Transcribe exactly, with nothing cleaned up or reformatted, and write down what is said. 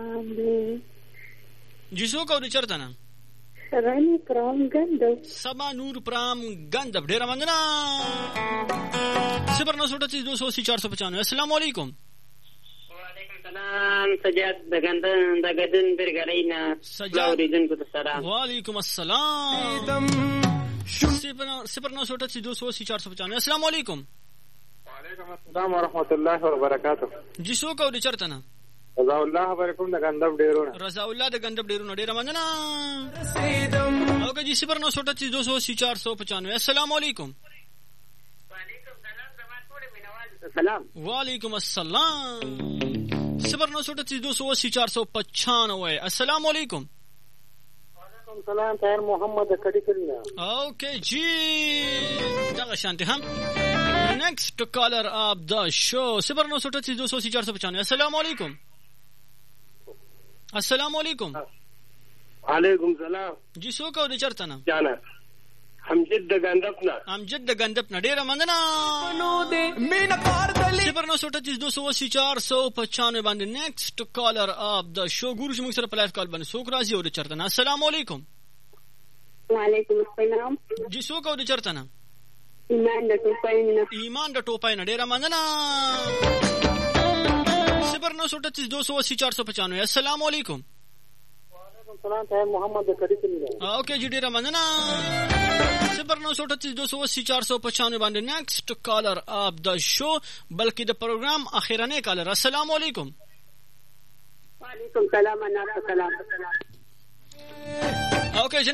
جی څوک او د چرته نه؟ رانی پرام ګندب. سبا نور پرام ګندب. ډېره مننه. صفر نو سو اٹھتیس دو سو اسی چار سو پچانوے. السلام علیکم. وعلیکم السلام. سجاد د ګندن د ګدن برګلینا. سجاد اوریدونکو ته سلام. وعلیکم السلام. صفر نو سو اٹھتیس دو سو اسی چار سو پچانوے. السلام علیکم. وعلیکم السلام ورحمۃ اللہ وبرکاتہ. جی څوک او د چرته نه؟ رضا الله برکوم د ګندب ډیرونه. رضا الله د ګندب ډیرونه. ډیره مننه. اوکے جی صفر نو سو اٹھتیس دو سو اسی چار سو پچانوے. السلام علیکم. وعلیکم السلام. زما ټول مینوال سلام. وعلیکم السلام. صفر نو سو اٹھتیس دو سو اسی چار سو پچانوے. السلام علیکم. وعلیکم السلام. طاهر محمد کډی کړی. اوکے جی دغه شانته هم نیکسٹ کالر اپ دا شو. صفر نو سو اٹھتیس دو سو اسی چار سو پچانوے. السلام علیکم. السلام علیکم. وعلیکم السلام. جی څوک او د چرته نه؟ جانا امجد د ګندب نه. امجد د ګندب نه. ډیره مننه. صفر نو سو اٹھتیس دو سو اسی چار سو پچانوے باندې نیکسٹ کالر اپ دا شو. ګورو چې موږ سره په لایف کال باندې څوک راځي او د چرته نه. السلام علیکم. وعلیکم السلام. جی څوک او د چرته نه؟ ایمان د ټوپای نه. ایمان د ټوپای نه. ډیره مننه. صفر نو سو اٹھتیس دو سو اسی چار سو پچانوے. السلام علیکم. وعلیکم السلام. طاهر محمد کډی کړی. اوکے جی ډیره مننه. صفر نو سو اٹھتیس دو سو اسی چار سو پچانوے باندې نیکسٹ کالر اپ دا شو بلکې د پروګرام اخیرنه کالر. السلام علیکم. وعلیکم السلام. انا سلام. اوکے